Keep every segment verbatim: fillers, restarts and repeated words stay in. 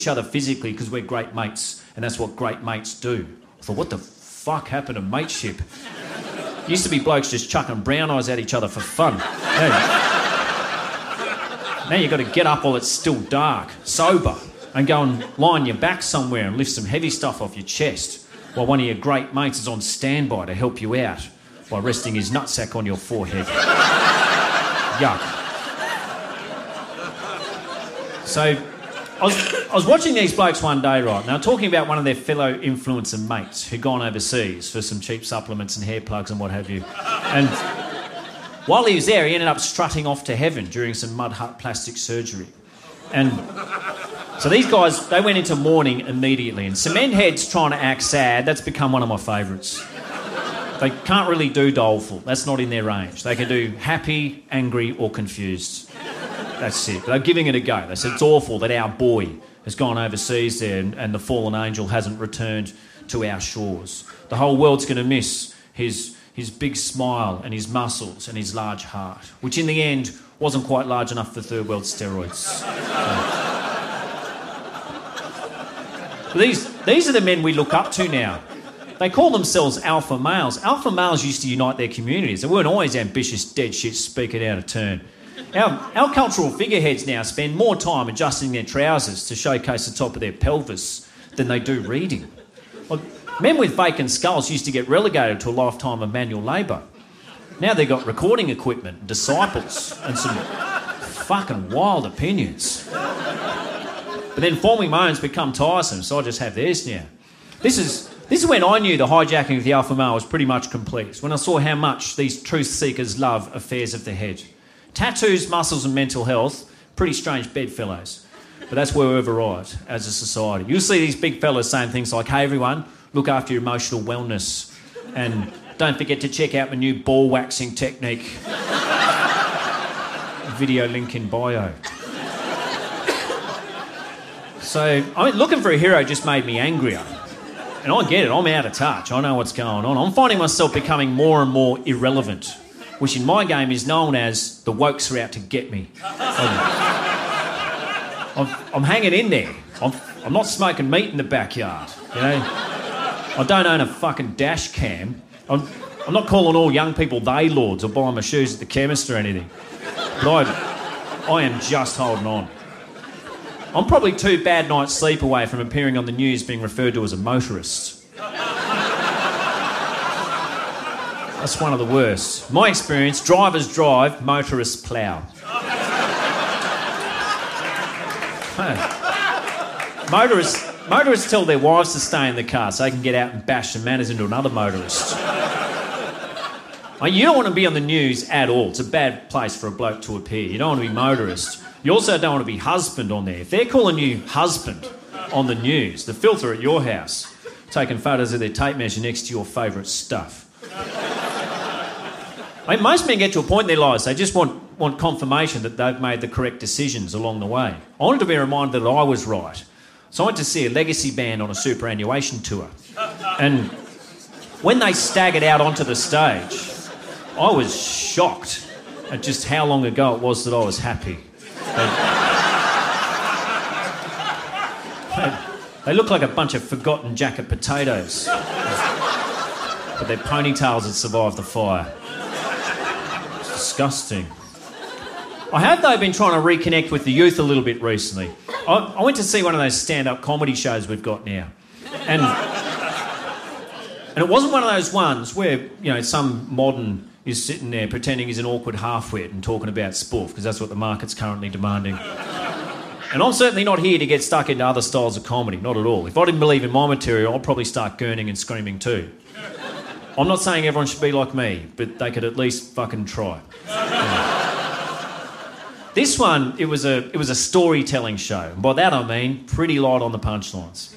each other physically because we're great mates, and that's what great mates do. I thought, what the fuck happened to mateship? Used to be blokes just chucking brown eyes at each other for fun. Now, now you've got to get up while it's still dark, sober, and go and lie on your back somewhere and lift some heavy stuff off your chest while one of your great mates is on standby to help you out by resting his nutsack on your forehead. Yuck. So, I was, I was watching these blokes one day, right, and they were talking about one of their fellow influencer mates who'd gone overseas for some cheap supplements and hair plugs and what have you. And while he was there, he ended up strutting off to heaven during some mud hut plastic surgery. And so these guys, they went into mourning immediately, and cement heads trying to act sad, that's become one of my favourites. They can't really do doleful. That's not in their range. They can do happy, angry or confused. That's it. They're giving it a go. They said it's awful that our boy has gone overseas there and, and the fallen angel hasn't returned to our shores. The whole world's going to miss his, his big smile and his muscles and his large heart, which in the end wasn't quite large enough for third world steroids. So. These, these are the men we look up to now. They call themselves alpha males. Alpha males used to unite their communities. They weren't always ambitious, dead shit, speaking out of turn. Our, our cultural figureheads now spend more time adjusting their trousers to showcase the top of their pelvis than they do reading. Well, men with vacant skulls used to get relegated to a lifetime of manual labour. Now they've got recording equipment, disciples, and some fucking wild opinions. But then forming my own's become tiresome, so I just have theirs now. This is... This is when I knew the hijacking of the alpha male was pretty much complete, when I saw how much these truth seekers love affairs of the head. Tattoos, muscles and mental health, pretty strange bedfellows. But that's where we've arrived as a society. You'll see these big fellas saying things like, hey everyone, look after your emotional wellness and don't forget to check out my new ball waxing technique. Video link in bio. So, I mean, looking for a hero just made me angrier. And I get it, I'm out of touch, I know what's going on. I'm finding myself becoming more and more irrelevant, which in my game is known as the wokes are out to get me. I'm, I'm, I'm hanging in there. I'm, I'm not smoking meat in the backyard, you know. I don't own a fucking dash cam. I'm, I'm not calling all young people they lords or buying my shoes at the chemist or anything. But I, I am just holding on. I'm probably two bad nights' sleep away from appearing on the news being referred to as a motorist. That's one of the worst. My experience, drivers drive, motorists plough. motorists, motorists tell their wives to stay in the car so they can get out and bash some manners into another motorist. I mean, you don't want to be on the news at all. It's a bad place for a bloke to appear. You don't want to be motorist. You also don't want to be husband on there. If they're calling you husband on the news, the filter at your house, taking photos of their tape measure next to your favourite stuff. I mean, most men get to a point in their lives, they just want, want confirmation that they've made the correct decisions along the way. I wanted to be reminded that I was right. So I went to see a legacy band on a superannuation tour. And when they staggered out onto the stage, I was shocked at just how long ago it was that I was happy. They, they look like a bunch of forgotten jacket potatoes. But their ponytails had survived the fire. It's disgusting. I have, though, been trying to reconnect with the youth a little bit recently. I, I went to see one of those stand-up comedy shows we've got now. And, and it wasn't one of those ones where, you know, some modern is sitting there pretending he's an awkward half-wit and talking about spoof, because that's what the market's currently demanding. And I'm certainly not here to get stuck into other styles of comedy, not at all. If I didn't believe in my material, I'd probably start gurning and screaming too. I'm not saying everyone should be like me, but they could at least fucking try. Yeah. This one, it was a it was a storytelling show. And by that I mean pretty light on the punchlines.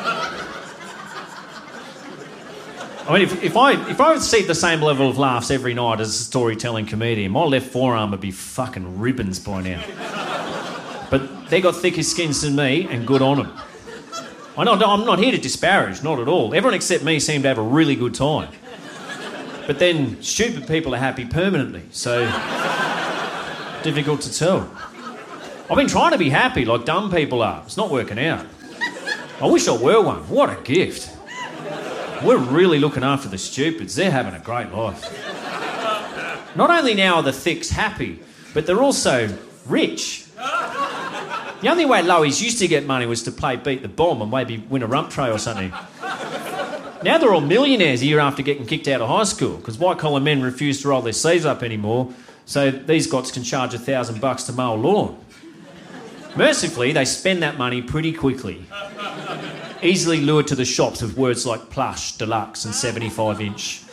I mean, if, if I if I received the same level of laughs every night as a storytelling comedian, my left forearm would be fucking ribbons by now. But they got thicker skins than me, and good on them. I know, I'm not here to disparage, not at all. Everyone except me seemed to have a really good time. But then stupid people are happy permanently, so difficult to tell. I've been trying to be happy like dumb people are. It's not working out. I wish I were one. What a gift. We're really looking after the stupids. They're having a great life. Not only now are the thicks happy, but they're also rich. The only way Lowies used to get money was to play Beat the Bomb and maybe win a rump tray or something. Now they're all millionaires a year after getting kicked out of high school because white-collar men refuse to roll their sleeves up anymore, so these gots can charge a thousand bucks to mow a lawn. Mercifully, they spend that money pretty quickly, easily lured to the shops with words like plush, deluxe and seventy-five inch.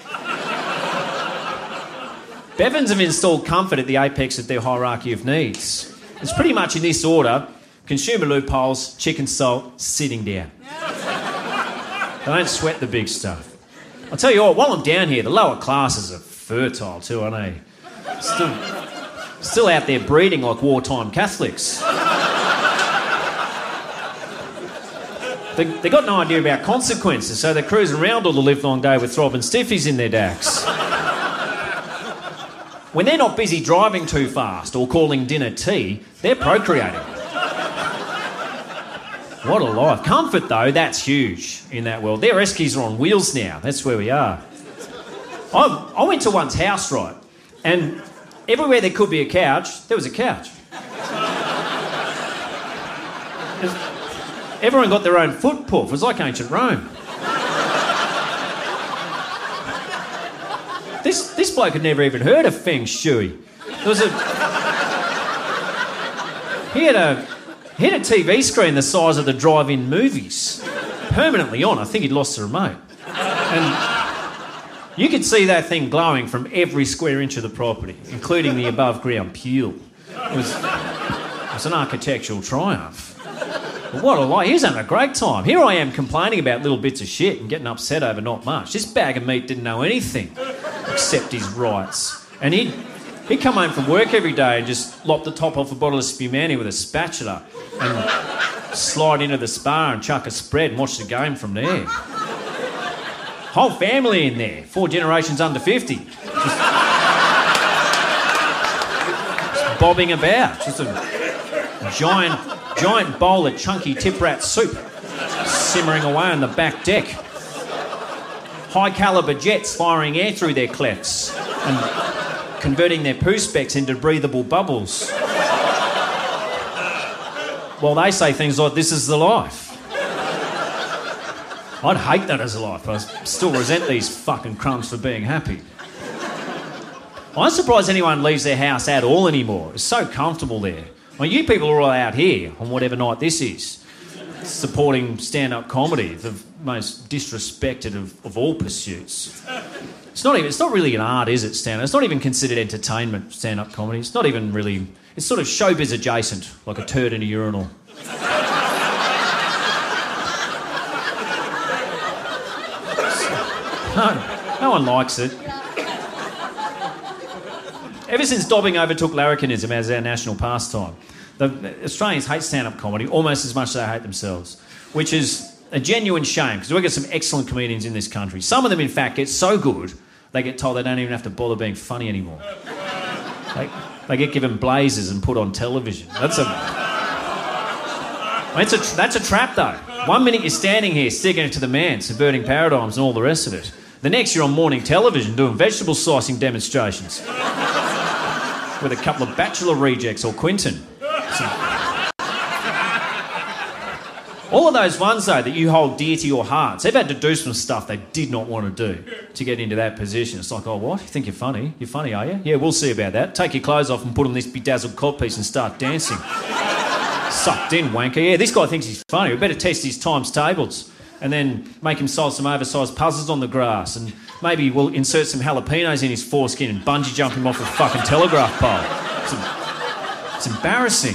Bevans have installed comfort at the apex of their hierarchy of needs. It's pretty much in this order: consumer loopholes, chicken salt, sitting down. They don't sweat the big stuff. I'll tell you what, while I'm down here, the lower classes are fertile too, aren't they? Still, still out there breeding like wartime Catholics. They, they got no idea about consequences, so they're cruising around all the live-long day with throbbing stiffies in their dacks. When they're not busy driving too fast or calling dinner tea, they're procreating. What a life. Comfort, though, that's huge in that world. Their Eskies are on wheels now. That's where we are. I, I went to one's house, right, and everywhere there could be a couch, there was a couch. Everyone got their own foot puff. It was like ancient Rome. This this bloke had never even heard of Feng Shui. There was a... He had a... He had a T V screen the size of the drive-in movies. Permanently on. I think he'd lost the remote. And you could see that thing glowing from every square inch of the property, including the above-ground pool. It was, it was an architectural triumph. But what a life. He was having a great time. Here I am complaining about little bits of shit and getting upset over not much. This bag of meat didn't know anything except his rights. And he'd, he'd come home from work every day and just lop the top off a bottle of spumani with a spatula and slide into the spa and chuck a spread and watch the game from there. Whole family in there, four generations under fifty. Just, just bobbing about. Just a giant, giant bowl of chunky tip rat soup simmering away on the back deck. High calibre jets firing air through their clefts and converting their poo specks into breathable bubbles. Well, they say things like, this is the life. I'd hate that as a life. I still resent these fucking crumbs for being happy. I'm surprised anyone leaves their house at all anymore. It's so comfortable there. Well, you people are all out here on whatever night this is, supporting stand-up comedy, the most disrespected of, of all pursuits. It's not even. It's not really an art, is it, stand-up? It's not even considered entertainment, stand-up comedy. It's not even really... It's sort of showbiz adjacent, like a turd in a urinal. No, no one likes it. Ever since Dobbing overtook larrikinism as our national pastime, the Australians hate stand-up comedy almost as much as they hate themselves, which is a genuine shame, because we've got some excellent comedians in this country. Some of them, in fact, get so good, they get told they don't even have to bother being funny anymore. They, they get given blazers and put on television. That's a... That's a, that's a trap, though. One minute you're standing here sticking it to the man, subverting paradigms and all the rest of it. The next you're on morning television doing vegetable slicing demonstrations with a couple of Bachelor rejects or Quinton. Some... All of those ones, though, that you hold dear to your hearts, they've had to do some stuff they did not want to do to get into that position. It's like, oh, what? You think you're funny? You're funny, are you? Yeah, we'll see about that. Take your clothes off and put on this bedazzled codpiece and start dancing. Sucked in, wanker. Yeah, this guy thinks he's funny. We better test his times tables and then make him solve some oversized puzzles on the grass, and maybe we'll insert some jalapenos in his foreskin and bungee jump him off a fucking telegraph pole. It's, it's embarrassing.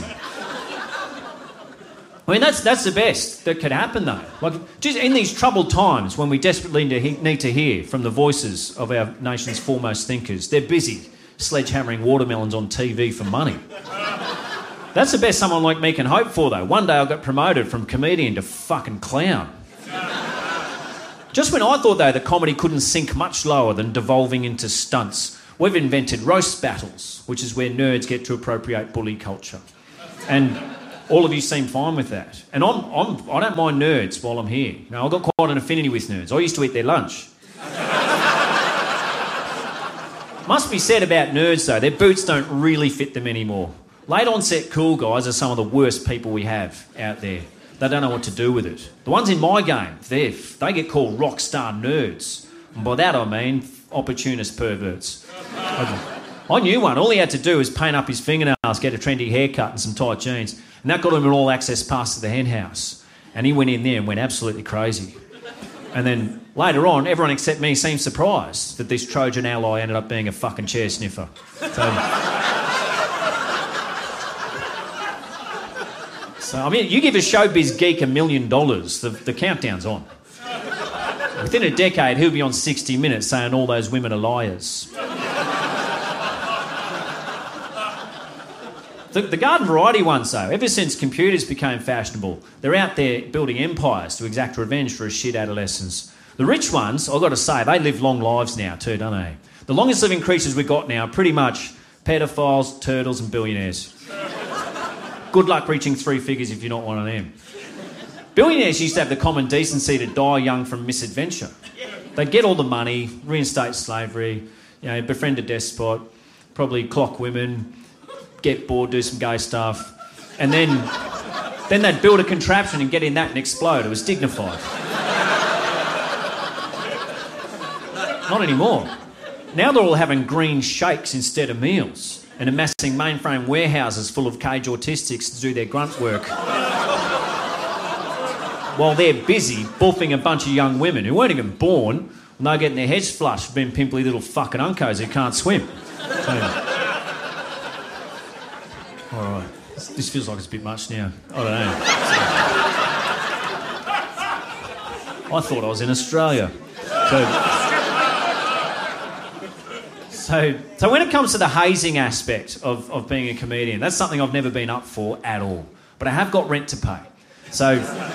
I mean, that's that's the best that could happen, though. Like, just in these troubled times when we desperately need to hear from the voices of our nation's foremost thinkers, they're busy sledgehammering watermelons on T V for money. That's the best someone like me can hope for, though. One day I'll get promoted from comedian to fucking clown. Just when I thought, though, that comedy couldn't sink much lower than devolving into stunts, we've invented roast battles, which is where nerds get to appropriate bully culture. And all of you seem fine with that. And I'm, I'm, I don't mind nerds while I'm here. You know, I've got quite an affinity with nerds. I used to eat their lunch. Must be said about nerds, though, their boots don't really fit them anymore. Late onset cool guys are some of the worst people we have out there. They don't know what to do with it. The ones in my game, they they get called rock star nerds. And by that I mean opportunist perverts. I knew one. All he had to do was paint up his fingernails, get a trendy haircut and some tight jeans. And that got him an all-access pass to the hen house. And he went in there and went absolutely crazy. And then later on, everyone except me seemed surprised that this Trojan ally ended up being a fucking chair sniffer. So... So, I mean, you give a showbiz geek a million dollars, the, the countdown's on. Within a decade, he'll be on sixty minutes saying all those women are liars. the, the garden variety ones, though, ever since computers became fashionable, they're out there building empires to exact revenge for a shit adolescence. The rich ones, I've got to say, they live long lives now too, don't they? The longest living creatures we've got now are pretty much pedophiles, turtles and billionaires. Good luck reaching three figures if you're not one of them. Billionaires used to have the common decency to die young from misadventure. They'd get all the money, reinstate slavery, you know, befriend a despot, probably clock women, get bored, do some gay stuff, and then, then they'd build a contraption and get in that and explode. It was dignified. Not anymore. Now they're all having green shakes instead of meals and amassing mainframe warehouses full of cage autistics to do their grunt work. While they're busy buffing a bunch of young women who weren't even born, and they're getting their heads flushed for being pimply little fucking uncos who can't swim. So, all right, this, this feels like it's a bit much now. I don't know. I thought I was in Australia. So... So, so when it comes to the hazing aspect of, of being a comedian, that's something I've never been up for at all. But I have got rent to pay. So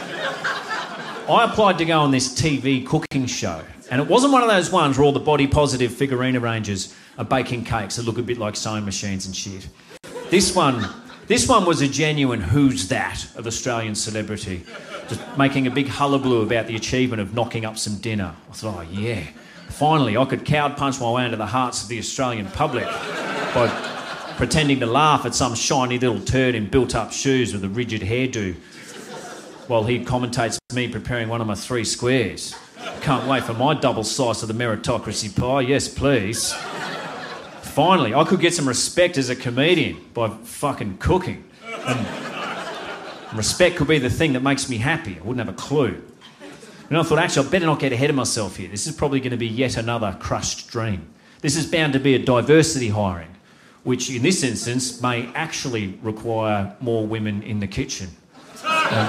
I applied to go on this T V cooking show. And it wasn't one of those ones where all the body-positive figurine arrangers are baking cakes that look a bit like sewing machines and shit. This one, this one was a genuine who's that of Australian celebrity, just making a big hullabaloo about the achievement of knocking up some dinner. I thought, oh, yeah. Finally, I could cowed punch my way into the hearts of the Australian public by pretending to laugh at some shiny little turd in built-up shoes with a rigid hairdo while he commentates me preparing one of my three squares. Can't wait for my double slice of the meritocracy pie. Yes, please. Finally, I could get some respect as a comedian by fucking cooking. And respect could be the thing that makes me happy. I wouldn't have a clue. And I thought, actually, I better not get ahead of myself here. This is probably going to be yet another crushed dream. This is bound to be a diversity hiring, which in this instance may actually require more women in the kitchen. Um,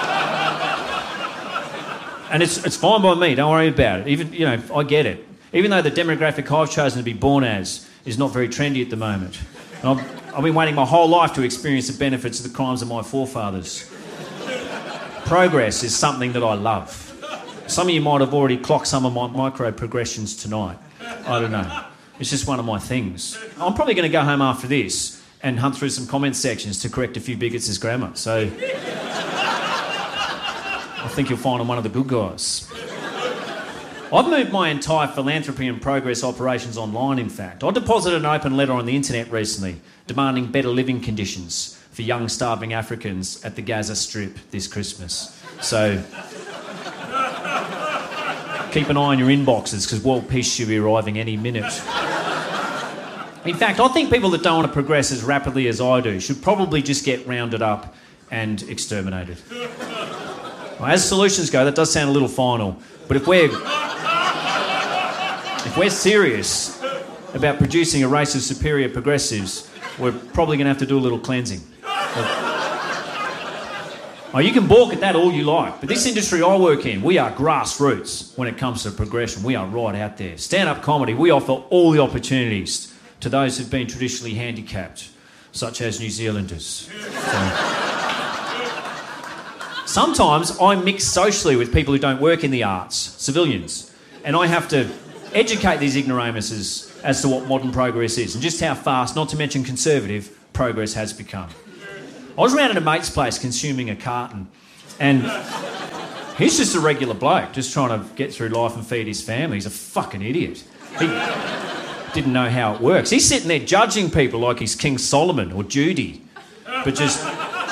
and it's it's fine by me, don't worry about it. Even, you know, I get it. Even though the demographic I've chosen to be born as is not very trendy at the moment. And I've, I've been waiting my whole life to experience the benefits of the crimes of my forefathers. Progress is something that I love. Some of you might have already clocked some of my micro-progressions tonight. I don't know. It's just one of my things. I'm probably going to go home after this and hunt through some comment sections to correct a few bigots' grammar. So I think you'll find I'm one of the good guys. I've moved my entire philanthropy and progress operations online, in fact. I deposited an open letter on the internet recently demanding better living conditions for young starving Africans at the Gaza Strip this Christmas. So... keep an eye on your inboxes because world peace should be arriving any minute. In fact, I think people that don't want to progress as rapidly as I do should probably just get rounded up and exterminated. Well, as solutions go, that does sound a little final, but if we're if we're serious about producing a race of superior progressives, we're probably going to have to do a little cleansing. Oh, you can balk at that all you like, but this industry I work in, we are grassroots when it comes to progression. We are right out there. Stand-up comedy, we offer all the opportunities to those who've been traditionally handicapped, such as New Zealanders. So, sometimes I mix socially with people who don't work in the arts, civilians, and I have to educate these ignoramuses as to what modern progress is and just how fast, not to mention conservative, progress has become. I was round at a mate's place consuming a carton, and he's just a regular bloke, just trying to get through life and feed his family. He's a fucking idiot. He didn't know how it works. He's sitting there judging people like he's King Solomon or Judy, but just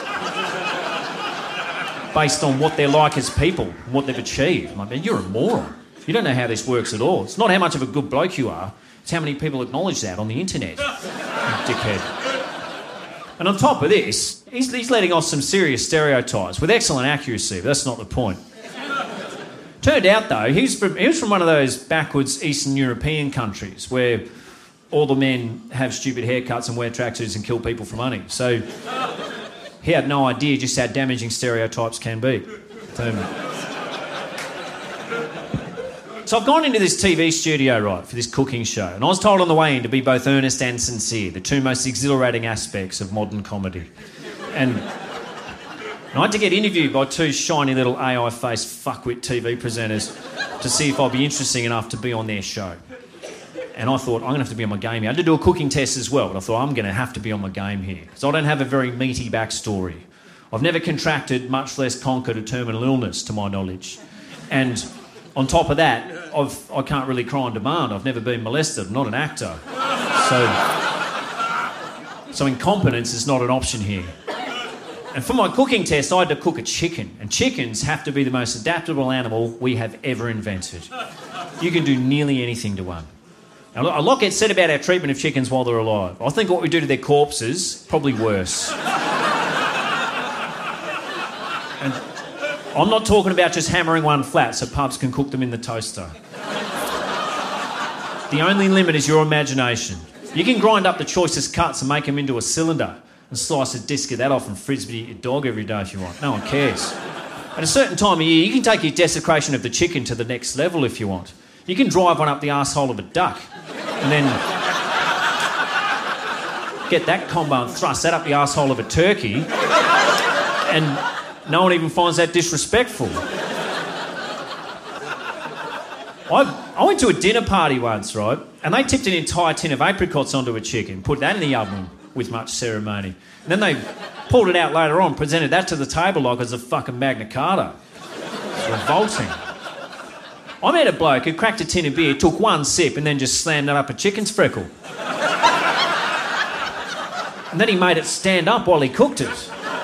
based on what they're like as people and what they've achieved. I'm like, man, you're a moron. You don't know how this works at all. It's not how much of a good bloke you are, it's how many people acknowledge that on the internet. Dickhead. And on top of this, he's, he's letting off some serious stereotypes with excellent accuracy, but that's not the point. Turned out, though, he was from, he was from one of those backwards Eastern European countries where all the men have stupid haircuts and wear tracksuits and kill people for money. So he had no idea just how damaging stereotypes can be. So, so I've gone into this T V studio, right, for this cooking show, and I was told on the way in to be both earnest and sincere, the two most exhilarating aspects of modern comedy. And I had to get interviewed by two shiny little A I-faced fuckwit T V presenters to see if I'd be interesting enough to be on their show. And I thought, I'm going to have to be on my game here. I had to do a cooking test as well, but I thought, I'm going to have to be on my game here. So I don't have a very meaty backstory. I've never contracted, much less conquered, a terminal illness, to my knowledge. And on top of that, I've, I can't really cry on demand. I've never been molested. I'm not an actor. So, so incompetence is not an option here. And for my cooking test, I had to cook a chicken. And chickens have to be the most adaptable animal we have ever invented. You can do nearly anything to one. Now, a lot gets said about our treatment of chickens while they're alive. I think what we do to their corpses, probably worse. And I'm not talking about just hammering one flat so pubs can cook them in the toaster. The only limit is your imagination. You can grind up the choicest cuts and make them into a cylinder and slice a disc of that off and frisbee your dog every day if you want. No one cares. At a certain time of year, you can take your desecration of the chicken to the next level if you want. You can drive one up the arsehole of a duck and then get that combo and thrust that up the arsehole of a turkey, and no one even finds that disrespectful. I, I went to a dinner party once, right, and they tipped an entire tin of apricots onto a chicken, put that in the oven with much ceremony, and then they pulled it out later on, presented that to the table like it was a fucking Magna Carta. It's revolting. I met a bloke who cracked a tin of beer, took one sip, and then just slammed that up a chicken's freckle. And then he made it stand up while he cooked it.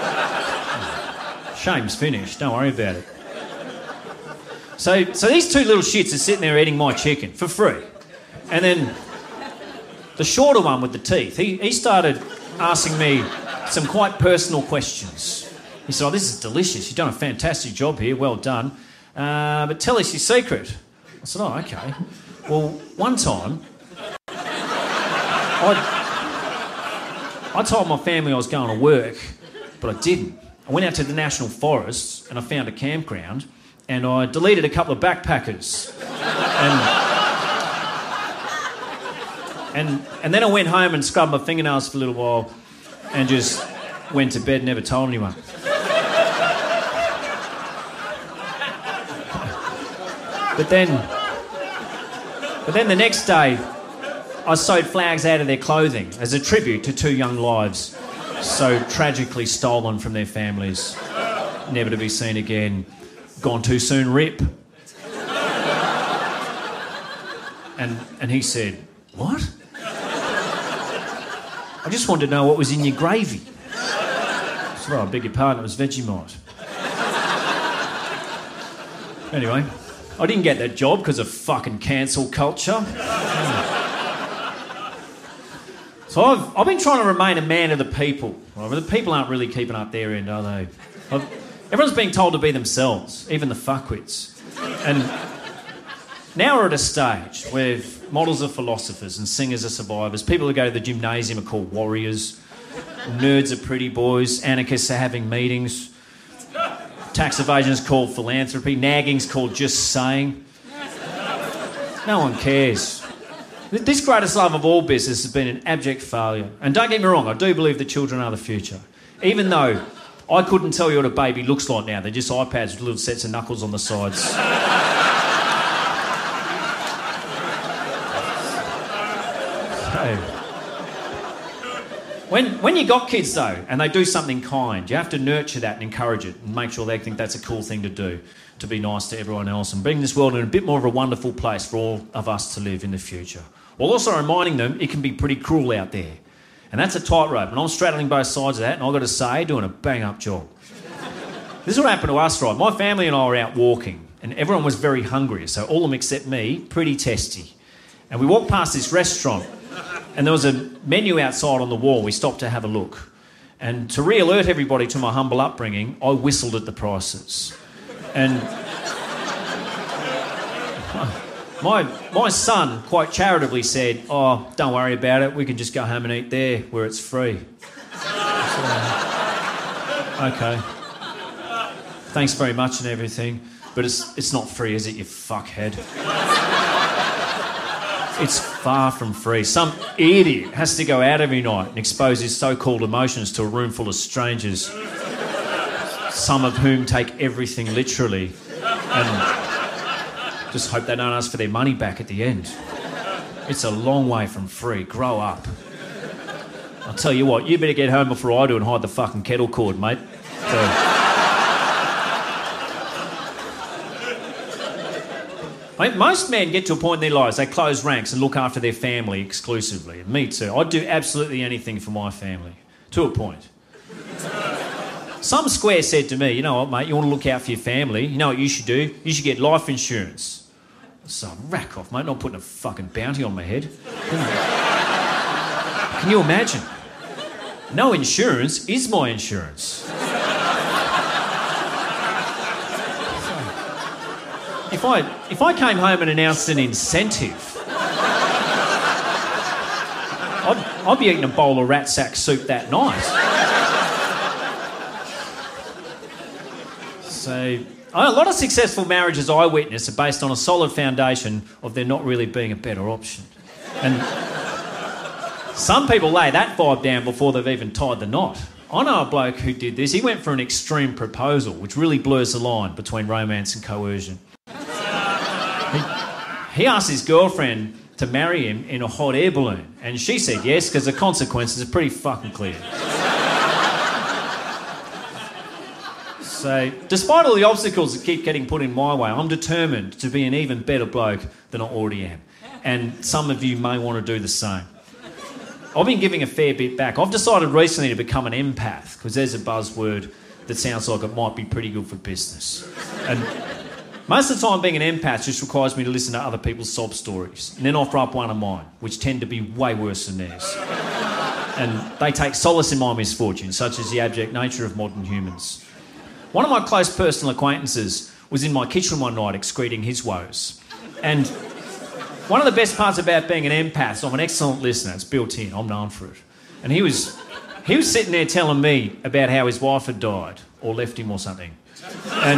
Shame's finished, don't worry about it. So, so these two little shits are sitting there eating my chicken for free. And then the shorter one with the teeth, he, he started asking me some quite personal questions. He said, oh, this is delicious. You've done a fantastic job here, well done. Uh, but tell us your secret. I said, oh, okay. Well, one time, I, I told my family I was going to work, but I didn't. I went out to the National Forests and I found a campground and I deleted a couple of backpackers. And, and, and then I went home and scrubbed my fingernails for a little while and just went to bed and never told anyone. But then, but then the next day, I sewed flags out of their clothing as a tribute to two young lives so tragically stolen from their families, never to be seen again, gone too soon, rip. And, and he said, what? I just wanted to know what was in your gravy. I said, oh, I beg your pardon, it was Vegemite. Anyway, I didn't get that job because of fucking cancel culture. So I've, I've been trying to remain a man of the people. Right? But the people aren't really keeping up their end, are they? I've, everyone's being told to be themselves, even the fuckwits. And now we're at a stage where models are philosophers and singers are survivors. People who go to the gymnasium are called warriors. Nerds are pretty boys. Anarchists are having meetings. Tax evasion is called philanthropy. Nagging's called just saying. No one cares. This greatest love of all business has been an abject failure. And don't get me wrong, I do believe the children are the future. Even though I couldn't tell you what a baby looks like now. They're just iPads with little sets of knuckles on the sides. So, When, when you got kids, though, and they do something kind, you have to nurture that and encourage it and make sure they think that's a cool thing to do, to be nice to everyone else and bring this world in a bit more of a wonderful place for all of us to live in the future. While also reminding them it can be pretty cruel out there. And that's a tightrope, and I'm straddling both sides of that, and I've got to say, doing a bang-up job. This is what happened to us, right? My family and I were out walking, and everyone was very hungry, so all of them except me, pretty testy. And we walked past this restaurant, and there was a menu outside on the wall. We stopped to have a look. And to re-alert everybody to my humble upbringing, I whistled at the prices. And my, my son quite charitably said, "Oh, don't worry about it. We can just go home and eat there where it's free." So, okay. Thanks very much and everything. But it's, it's not free, is it, you fuckhead? It's far from free. Some idiot has to go out every night and expose his so-called emotions to a room full of strangers, some of whom take everything literally, and just hope they don't ask for their money back at the end. It's a long way from free. Grow up. I'll tell you what, you better get home before I do and hide the fucking kettle cord, mate. So, I mean, most men get to a point in their lives, they close ranks and look after their family exclusively. And me too. I'd do absolutely anything for my family. To a point. Some square said to me, "You know what, mate, you want to look out for your family. You know what you should do? You should get life insurance." So, rack off, mate, not putting a fucking bounty on my head. Can you imagine? No insurance is my insurance. If I, if I came home and announced an incentive, I'd, I'd be eating a bowl of rat sack soup that night. So, a lot of successful marriages I witness are based on a solid foundation of there not really being a better option. And some people lay that vibe down before they've even tied the knot. I know a bloke who did this. He went for an extreme proposal, which really blurs the line between romance and coercion. He asked his girlfriend to marry him in a hot air balloon, and she said yes, because the consequences are pretty fucking clear. So, despite all the obstacles that keep getting put in my way, I'm determined to be an even better bloke than I already am. And some of you may want to do the same. I've been giving a fair bit back. I've decided recently to become an empath, because there's a buzzword that sounds like it might be pretty good for business. And most of the time, being an empath just requires me to listen to other people's sob stories and then offer up one of mine, which tend to be way worse than theirs. And they take solace in my misfortune, such as the abject nature of modern humans. One of my close personal acquaintances was in my kitchen one night excreting his woes. And one of the best parts about being an empath is I'm an excellent listener. It's built in. I'm known for it. And he was, he was sitting there telling me about how his wife had died or left him or something. And...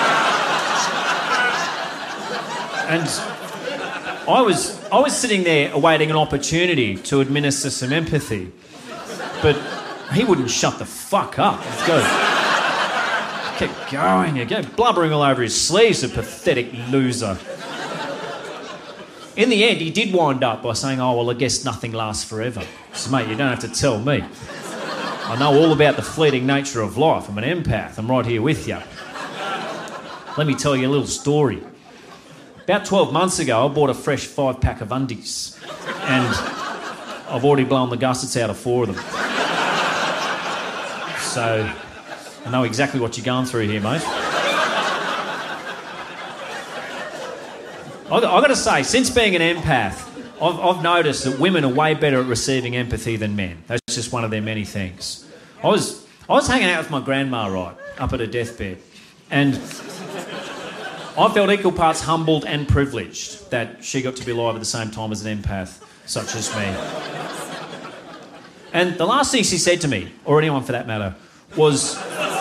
And I was, I was sitting there awaiting an opportunity to administer some empathy. But he wouldn't shut the fuck up. Let's go. Kept going. He kept blubbering all over his sleeves, a pathetic loser. In the end, he did wind up by saying, "Oh, well, I guess nothing lasts forever." So, mate, you don't have to tell me. I know all about the fleeting nature of life. I'm an empath. I'm right here with you. Let me tell you a little story. About twelve months ago, I bought a fresh five-pack of undies. And I've already blown the gussets out of four of them. So, I know exactly what you're going through here, mate. I've got to say, since being an empath, I've, I've noticed that women are way better at receiving empathy than men. That's just one of their many things. I was, I was hanging out with my grandma, right, up at her deathbed. And I felt equal parts humbled and privileged that she got to be alive at the same time as an empath, such as me. And the last thing she said to me, or anyone for that matter, was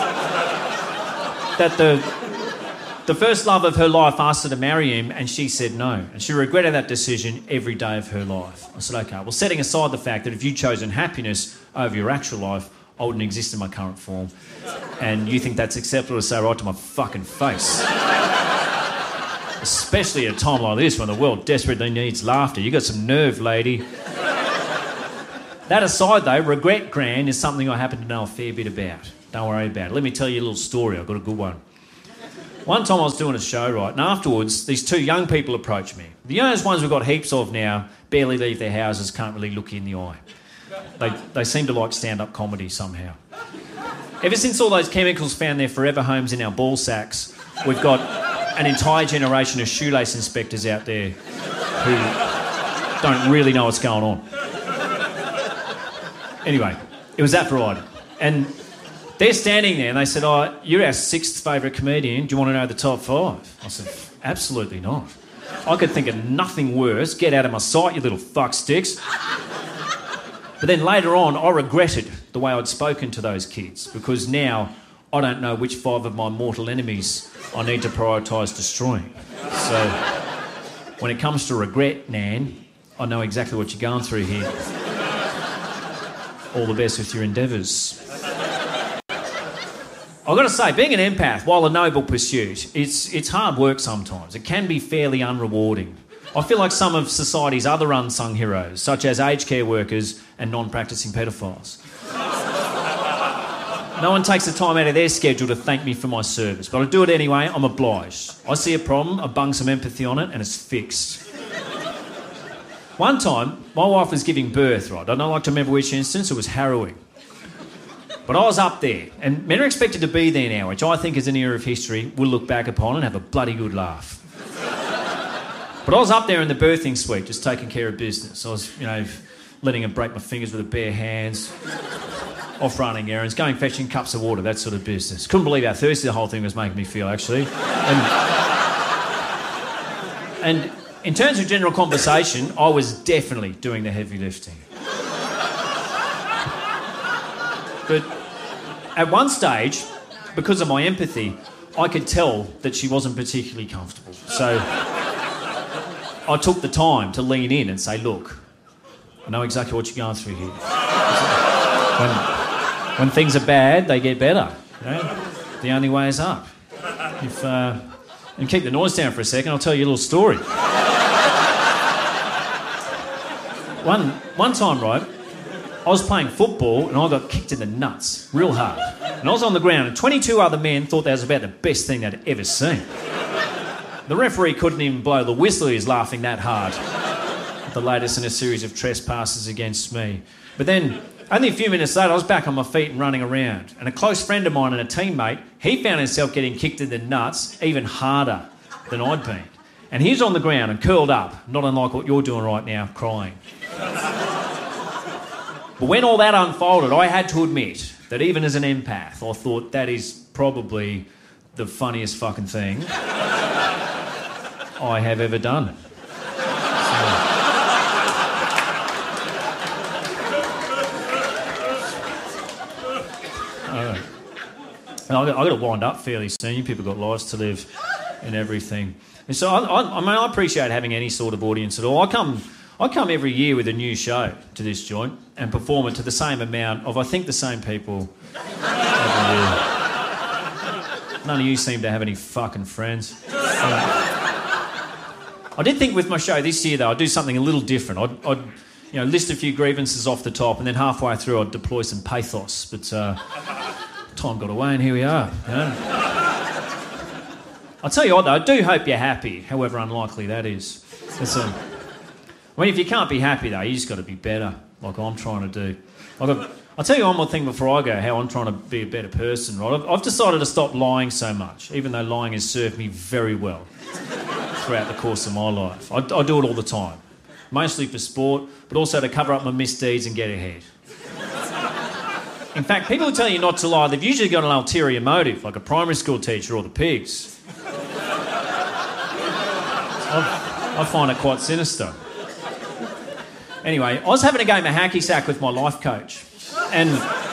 that the, the first love of her life asked her to marry him and she said no. And she regretted that decision every day of her life. I said, okay, well, setting aside the fact that if you'd chosen happiness over your actual life, I wouldn't exist in my current form. And you think that's acceptable to say right to my fucking face. Especially at a time like this when the world desperately needs laughter. You got some nerve, lady. That aside, though, regret, Gran, is something I happen to know a fair bit about. Don't worry about it. Let me tell you a little story. I've got a good one. One time I was doing a show, right, and afterwards, these two young people approached me. The young ones we've got heaps of now, barely leave their houses, can't really look you in the eye. They, they seem to like stand-up comedy somehow. Ever since all those chemicals found their forever homes in our ball sacks, we've got an entire generation of shoelace inspectors out there who don't really know what's going on. Anyway, it was that variety. And they're standing there and they said, oh, you're our sixth favourite comedian. Do you want to know the top five? I said, absolutely not. I could think of nothing worse. Get out of my sight, you little fucksticks. But then later on, I regretted the way I'd spoken to those kids because now I don't know which five of my mortal enemies I need to prioritise destroying. So when it comes to regret, Nan, I know exactly what you're going through here. All the best with your endeavours. I've got to say, being an empath, while a noble pursuit, it's, it's hard work sometimes. It can be fairly unrewarding. I feel like some of society's other unsung heroes, such as aged care workers and non-practising pedophiles. No one takes the time out of their schedule to thank me for my service, but I do it anyway. I'm obliged. I see a problem, I bung some empathy on it, and it's fixed. One time, my wife was giving birth, right? I don't like to remember which instance. It was harrowing. But I was up there, and men are expected to be there now, which I think is an era of history we'll look back upon and have a bloody good laugh. But I was up there in the birthing suite, just taking care of business. I was, you know, letting her break my fingers with her bare hands, off running errands, going fetching cups of water, that sort of business. Couldn't believe how thirsty the whole thing was making me feel, actually. And, and in terms of general conversation, I was definitely doing the heavy lifting. But at one stage, because of my empathy, I could tell that she wasn't particularly comfortable. So I took the time to lean in and say, look, I know exactly what you're going through here. When, when things are bad, they get better. You know? The only way is up. If, uh, and keep the noise down for a second, I'll tell you a little story. One, one time, right, I was playing football and I got kicked in the nuts real hard. And I was on the ground and twenty-two other men thought that was about the best thing they'd ever seen. The referee couldn't even blow the whistle, he was laughing that hard. The latest in a series of trespasses against me. But then, only a few minutes later, I was back on my feet and running around. And a close friend of mine and a teammate, he found himself getting kicked in the nuts even harder than I'd been. And he was on the ground and curled up, not unlike what you're doing right now, crying. But when all that unfolded, I had to admit that even as an empath, I thought that is probably the funniest fucking thing I have ever done. So, uh, I've got to wind up fairly soon. You people got lives to live and everything. And so I, I, I mean, I appreciate having any sort of audience at all. I come... I come every year with a new show to this joint and perform it to the same amount of, I think, the same people every year. None of you seem to have any fucking friends. I did think with my show this year, though, I'd do something a little different. I'd, I'd you know, list a few grievances off the top and then halfway through I'd deploy some pathos. But uh, time got away and here we are. You know? I'll tell you what, though, I do hope you're happy, however unlikely that is. It's a... I mean, if you can't be happy, though, you just got to be better, like I'm trying to do. I've got, I'll tell you one more thing before I go, how I'm trying to be a better person, right? I've, I've decided to stop lying so much, even though lying has served me very well throughout the course of my life. I, I do it all the time, mostly for sport, but also to cover up my misdeeds and get ahead. In fact, people who tell you not to lie, they've usually got an ulterior motive, like a primary school teacher or the pigs. I, I find it quite sinister. Anyway, I was having a game of hacky sack with my life coach, and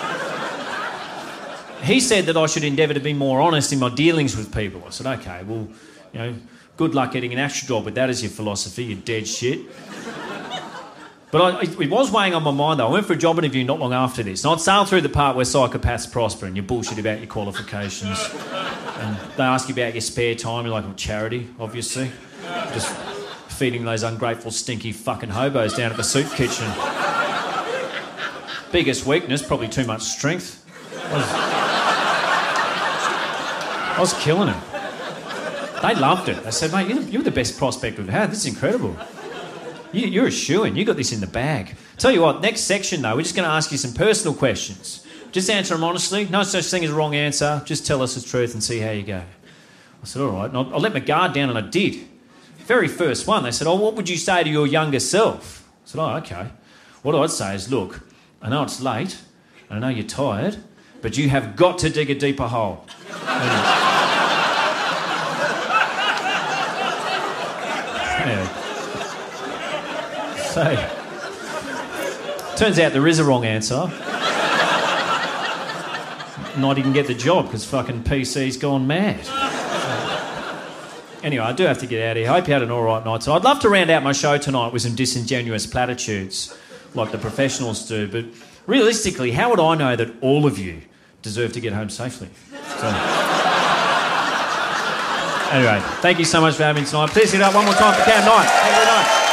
he said that I should endeavour to be more honest in my dealings with people. I said, okay, well, you know, good luck getting an actual job with that as your philosophy, you dead shit. But I, it, it was weighing on my mind, though. I went for a job interview not long after this, and I'd sailed through the part where psychopaths prosper and you bullshit about your qualifications, and they ask you about your spare time, you're like, well, charity, obviously. Just feeding those ungrateful, stinky fucking hobos down at the soup kitchen. Biggest weakness, probably too much strength. I was, I was killing him. They loved it. They said, mate, you're, you're the best prospect we've had. This is incredible. You, you're a shoo-in. You got this in the bag. Tell you what, next section, though, we're just going to ask you some personal questions. Just answer them honestly. No such thing as a wrong answer. Just tell us the truth and see how you go. I said, all right. And I, I let my guard down, and I did. Very first one, they said, oh, what would you say to your younger self? I said, oh, okay. What I'd say is, look, I know it's late, and I know you're tired, but you have got to dig a deeper hole. Yeah. So, turns out there is a wrong answer. And I didn't get the job because fucking P C's gone mad. Anyway, I do have to get out of here. I hope you had an all right night. So I'd love to round out my show tonight with some disingenuous platitudes like the professionals do, but realistically, how would I know that all of you deserve to get home safely? So, anyway, thank you so much for having me tonight. Please get up one more time for Cam Knight. Thank you very much.